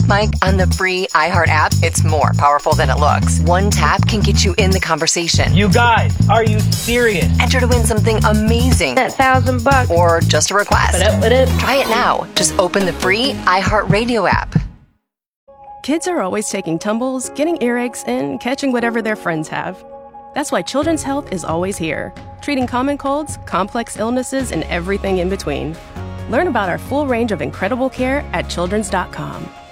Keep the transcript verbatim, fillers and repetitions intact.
Mike, on the free iHeart app, it's more powerful than it looks. One tap can get you in the conversation. You guys, are you serious? Enter to win something amazing. That thousand bucks. Or just a request. What up, what up? Try it now. Just open the free iHeartRadio app. Kids are always taking tumbles, getting earaches, and catching whatever their friends have. That's why Children's Health is always here, treating common colds, complex illnesses, and everything in between. Learn about our full range of incredible care at children's dot com.